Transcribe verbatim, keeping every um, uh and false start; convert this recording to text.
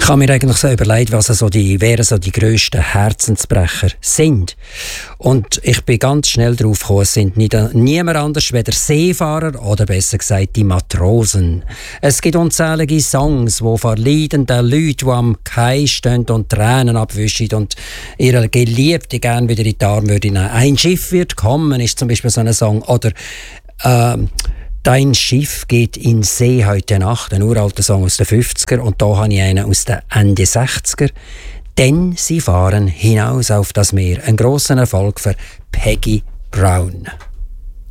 Ich habe mir eigentlich so überlegt, was so die, wer so die grössten Herzensbrecher sind. Und ich bin ganz schnell drauf gekommen, es sind nicht, niemand anders weder Seefahrer oder besser gesagt die Matrosen. Es gibt unzählige Songs, die von leidenden Leuten, die am Kai stehen und Tränen abwischen und ihre Geliebte gerne wieder in die Arme würden nehmen. «Ein Schiff wird kommen» ist zum Beispiel so ein Song. Oder ähm, «Dein Schiff geht in See heute Nacht», ein uralter Song aus den fünfziger. Und da habe ich einen aus den Ende sechziger. «Denn sie fahren hinaus auf das Meer». Ein grosser Erfolg für Peggy Brown.